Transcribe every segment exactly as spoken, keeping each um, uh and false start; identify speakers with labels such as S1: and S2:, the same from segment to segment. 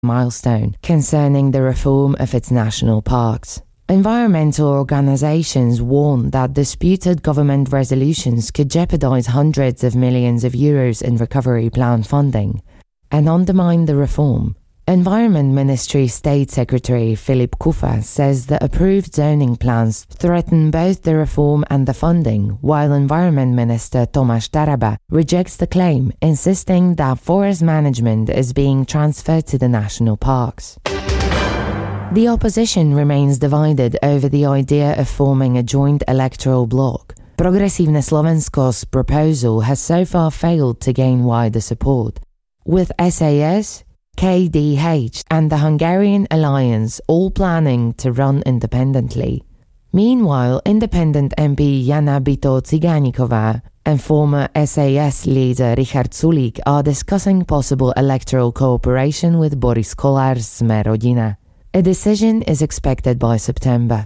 S1: milestone concerning the reform of its national parks. Environmental organizations warn that disputed government resolutions could jeopardize hundreds of millions of euros in recovery plan funding and undermine the reform. Environment Ministry State Secretary Filip Kufa says the approved zoning plans threaten both the reform and the funding, while Environment Minister Tomáš Taraba rejects the claim, insisting that forest management is being transferred to the national parks. The opposition remains divided over the idea of forming a joint electoral bloc. Progresívne Slovensko's proposal has so far failed to gain wider support, with S A S, K D H and the Hungarian Alliance all planning to run independently. Meanwhile, independent M P Jana Bito-Cigániková and former S A S leader Richard Sulík are discussing possible electoral cooperation with Boris Kollár's Sme rodina. A decision is expected by September.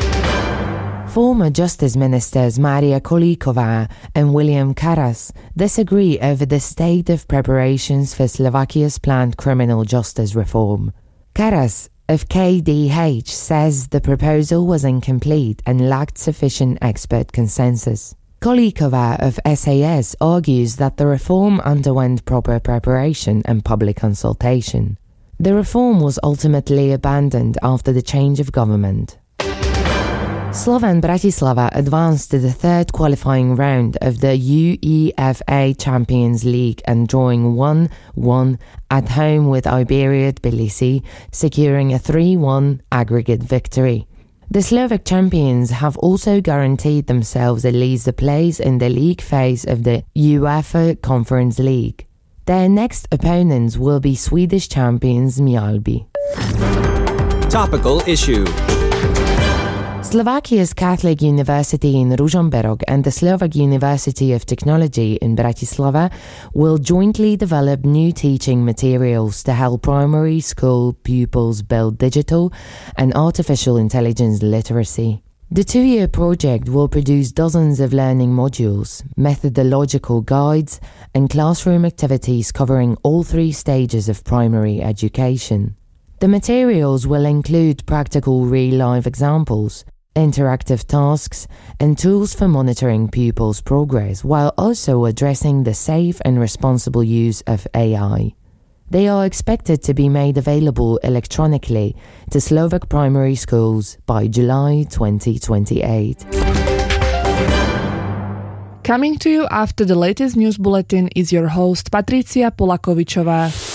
S1: Former Justice Ministers Mária Kolíková and William Karas disagree over the state of preparations for Slovakia's planned criminal justice reform. Karas of K D H says the proposal was incomplete and lacked sufficient expert consensus. Kolíková of S A S argues that the reform underwent proper preparation and public consultation. The reform was ultimately abandoned after the change of government. Slovan Bratislava advanced to the third qualifying round of the UEFA Champions League and drawing one one at home with Iberia Tbilisi, securing a three one aggregate victory. The Slovak champions have also guaranteed themselves at least a place in the league phase of the UEFA Conference League. Their next opponents will be Swedish champions Mjällby.
S2: Topical issue.
S1: Slovakia's Catholic University in Ružomberok and the Slovak University of Technology in Bratislava will jointly develop new teaching materials to help primary school pupils build digital and artificial intelligence literacy. The two-year project will produce dozens of learning modules, methodological guides, and classroom activities covering all three stages of primary education. The materials will include practical real-life examples, interactive tasks, and tools for monitoring pupils' progress, while also addressing the safe and responsible use of A I. They are expected to be made available electronically to Slovak primary schools by July twenty twenty-eight.
S3: Coming to you after the latest news bulletin is your host Patricia Polakovičová.